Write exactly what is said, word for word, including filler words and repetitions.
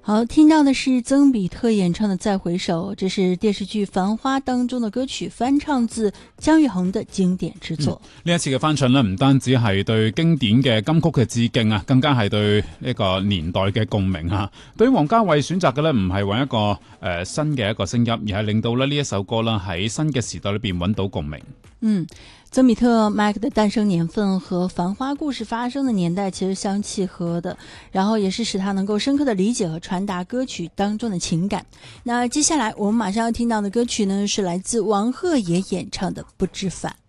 好，听到的是曾比特演唱的《再回首》，这是电視劇《繁花》當中的歌曲，翻唱自姜育恒的經典之作。 呢、嗯、一次嘅翻唱呢，唔單止係對經典嘅金曲嘅致敬啊，更加係對一個年代嘅共鳴啊。對於王家衛選擇嘅呢，唔係揾一個誒、呃、新嘅一個聲音，而係令到咧呢一首歌啦喺新嘅時代裏邊揾到共鳴。 嗯，曾比特 Mike 的誕生年份和繁花故事發生的年代其實相契合的，然後也是使他能夠深刻的理解和傳達歌曲當中的情感。那接下來我們馬上要聽到的歌曲呢，是來自王鶴野演唱的《不知返》。